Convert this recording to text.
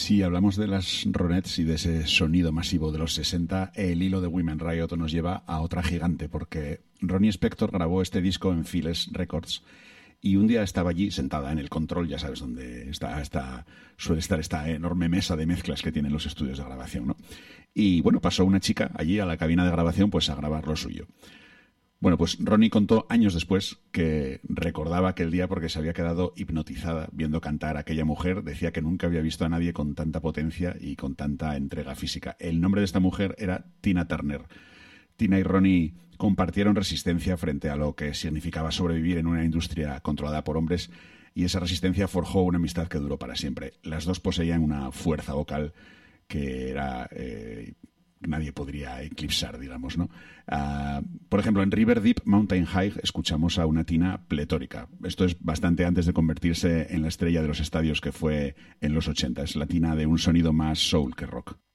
Si hablamos de las Ronettes y de ese sonido masivo de los 60, el hilo de Women Riot nos lleva a otra gigante, porque Ronnie Spector grabó este disco en Philips Records y un día estaba allí sentada en el control, ya sabes dónde suele estar esta enorme mesa de mezclas que tienen los estudios de grabación, ¿no? Y bueno, pasó una chica allí a la cabina de grabación pues a grabar lo suyo. Bueno, pues Ronnie contó años después que recordaba aquel día porque se había quedado hipnotizada viendo cantar a aquella mujer. Decía que nunca había visto a nadie con tanta potencia y con tanta entrega física. El nombre de esta mujer era Tina Turner. Tina y Ronnie compartieron resistencia frente a lo que significaba sobrevivir en una industria controlada por hombres, y esa resistencia forjó una amistad que duró para siempre. Las dos poseían una fuerza vocal que era... nadie podría eclipsar, digamos, ¿no? Por ejemplo, en River Deep Mountain High escuchamos a una Tina pletórica. Esto es bastante antes de convertirse en la estrella de los estadios que fue en los 80. Es la Tina de un sonido más soul que rock.